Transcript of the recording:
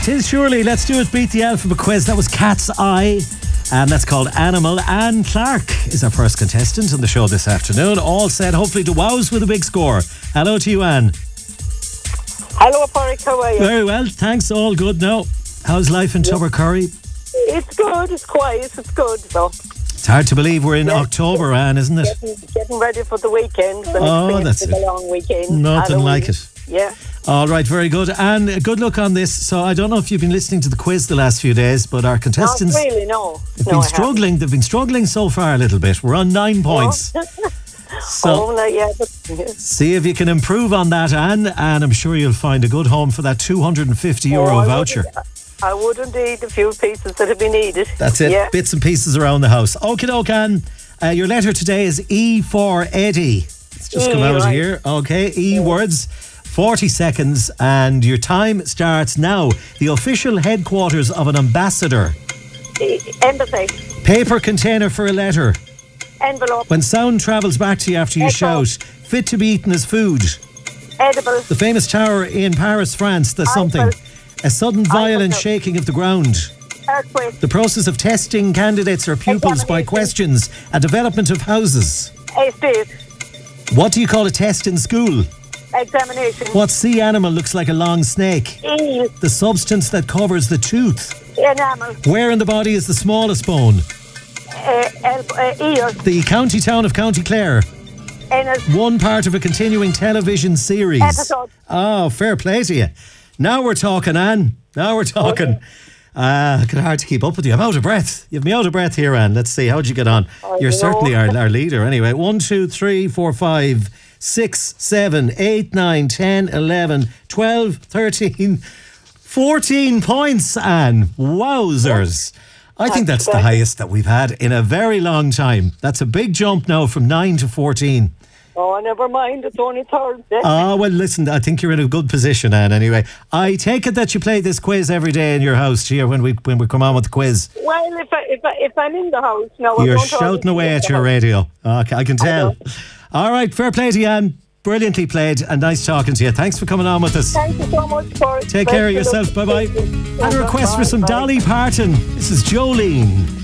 'Tis surely. Let's do it. Beat the alphabet quiz. That was Cat's Eye. And that's called Animal. Anne Clark is our first contestant on the show this afternoon. All set, hopefully, to wows with a big score. Hello to you, Anne. Hello, Pádraig. How are you? Very well. Thanks. All good now. How's life in Tubbercurry? It's good. It's quiet. It's good, though. It's hard to believe we're in October, Anne, isn't it? Getting ready for the weekend. That's it. A long weekend. Nothing like it. Yeah. All right, very good. And good luck on this. So I don't know if you've been listening to the quiz the last few days, but our contestants Not really, no. They've been struggling. They've been struggling so far a little bit. We're on 9 points. So see if you can improve on that, Anne, and I'm sure you'll find a good home for that €250 voucher. I would indeed. A few pieces that have been needed. That's it. Yeah. Bits and pieces around the house. Okie doke, Anne. Your letter today is E for Eddie. It's just come out here. Okay, E words. 40 seconds and your time starts now. The official headquarters of an ambassador. Embassy. Paper container for a letter. Envelope. When sound travels back to you after you shout. Fit to be eaten as food. Edible. The famous tower in Paris, France. There's something. A sudden violent shaking of the ground. Earthquake. The process of testing candidates or pupils by questions. A development of houses. Estate. What do you call a test in school? Examination. What sea animal looks like a long snake? Eel. The substance that covers the tooth. Enamel. Where in the body is the smallest bone? Ear. The county town of County Clare. Ennis. One part of a continuing television series. Episode. Oh, fair play to you. Now we're talking, Anne. Now we're talking. It's hard to keep up with you. I'm out of breath. You have me out of breath here, Anne. Let's see. How'd you get on? You're certainly our leader. Anyway, 1, 2, 3, 4, 5, 6, 7, 8, 9, 10, 11, 12, 13, 14 points, Anne. Wowzers. I think that's the highest that we've had in a very long time. That's a big jump now from 9 to 14. Oh, never mind. It's only Thursday. Oh, well, listen, I think you're in a good position, Anne, anyway. I take it that you play this quiz every day in your house here when we come on with the quiz. Well, if I'm in the house now... You're shouting away at your radio. Okay, I can tell. All right, fair play to you, Anne. Brilliantly played and nice talking to you. Thanks for coming on with us. Thank you so much for it. Take care of yourself. Bye-bye. And a request for some Dolly Parton. This is Jolene.